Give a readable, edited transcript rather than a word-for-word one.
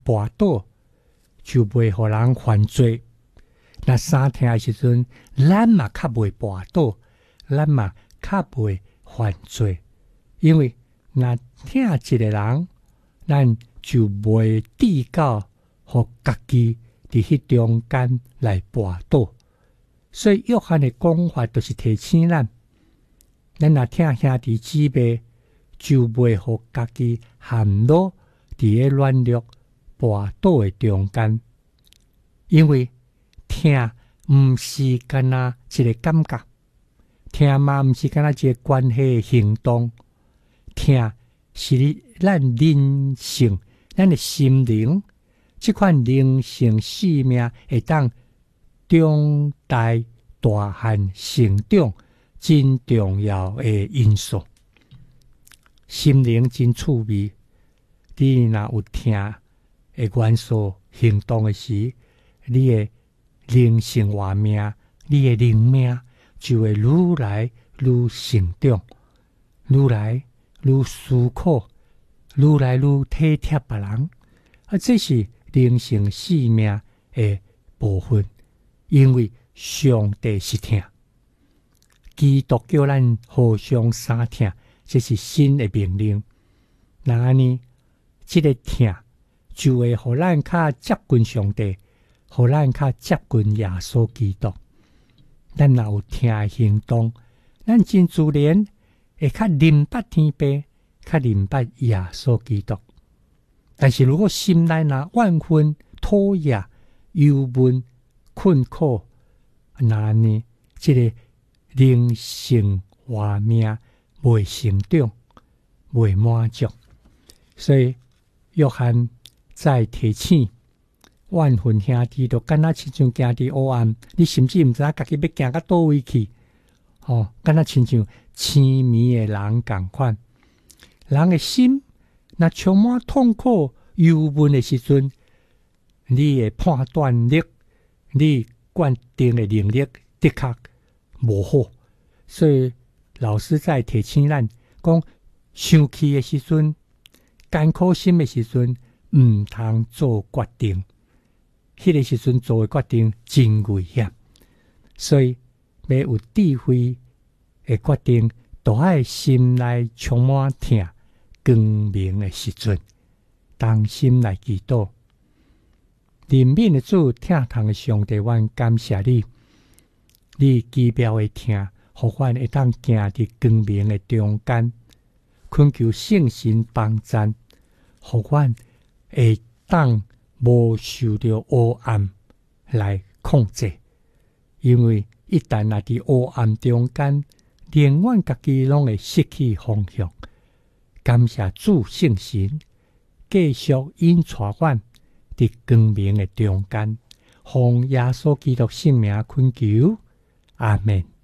跋倒，就袂互人犯罪。那三听的时阵，咱嘛较袂跋倒，咱嘛较袂犯罪。因为那听一个人，咱就袂抵到互家己伫迄中间来跋倒。所以约翰的讲法就是提醒咱若听兄弟姊妹，就袂互家己陷落伫个软弱跋倒的中间。因为听毋是干那一个感觉，听嘛毋是干那一个关系的行动，听是咱人性、咱的心灵，这款灵性生命会当中大汉成长真重要的因素。心灵真趣味，你若有听的元素行动的时，你的灵性活命，你的灵命就会愈来愈成长，愈来愈思考，愈来愈体贴别人。这是灵性生命的部分，因为上帝是听，基督叫咱互相相听，这是新的命令。那安尼，这个听就会互咱较接近上帝，互咱较接近耶稣基督。咱若有听的行动，咱真自然会较明白天父，较明白耶稣基督。但是如果心内若万分讨厌、忧闷、困苦，那呢，这个灵性活命未成长，未满足。所以约翰在提醒万分兄弟，就敢若亲像行伫黑暗，你甚至毋知影家己要行到倒位去，敢若亲像痴迷的人共款。人的心若充满痛苦、忧闷的时阵，你的判断力、你决定的能力的确无好。所以老师在提醒咱讲，生气的时阵、艰苦心的时阵，毋通做决定。迄个时阵做的决定真危险，所以要有智慧的决定，都爱心内充满听光明的时阵，当心来祈祷。怜悯的主，疼痛的上帝，阮感谢你，你奇妙的听，互阮会当行伫光明的中间，恳求圣神帮赞，互阮会当无受到黑暗来控制。因为一旦若伫黑暗中间，连阮家己拢会失去方向。感谢主圣神，继续引带阮伫光明的中间，奉耶稣基督圣名恳求，阿们。